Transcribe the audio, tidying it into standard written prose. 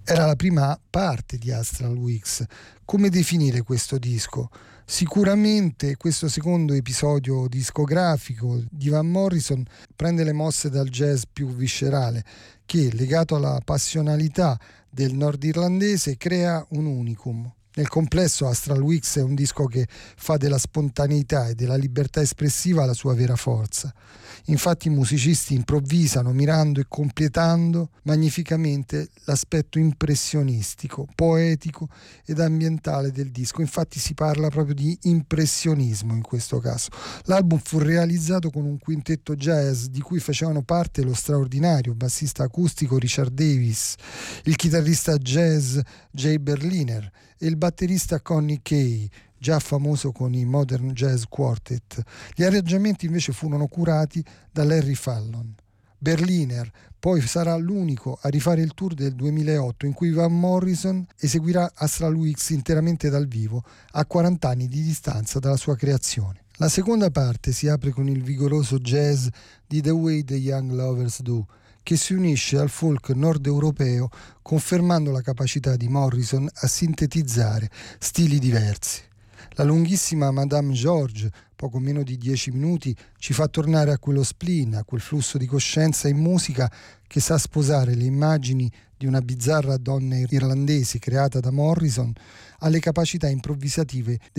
Era la prima parte di Astral Weeks. Come definire questo disco? Sicuramente questo secondo episodio discografico di Van Morrison prende le mosse dal jazz più viscerale, che, legato alla passionalità del nordirlandese, crea un unicum. Nel complesso Astral Weeks è un disco che fa della spontaneità e della libertà espressiva la sua vera forza. Infatti i musicisti improvvisano mirando e completando magnificamente l'aspetto impressionistico, poetico ed ambientale del disco. Infatti si parla proprio di impressionismo in questo caso. L'album fu realizzato con un quintetto jazz di cui facevano parte lo straordinario bassista acustico Richard Davis, il chitarrista jazz Jay Berliner e il batterista Connie Kay, già famoso con i Modern Jazz Quartet. Gli arrangiamenti invece furono curati da Larry Fallon. Berliner poi sarà l'unico a rifare il tour del 2008 in cui Van Morrison eseguirà Astral Weeks interamente dal vivo a 40 anni di distanza dalla sua creazione. La seconda parte si apre con il vigoroso jazz di The Way the Young Lovers Do, che si unisce al folk nord europeo, confermando la capacità di Morrison a sintetizzare stili diversi. La lunghissima Madame George, poco meno di 10 minuti, ci fa tornare a quello spleen, a quel flusso di coscienza in musica che sa sposare le immagini di una bizzarra donna irlandese creata da Morrison alle capacità improvvisative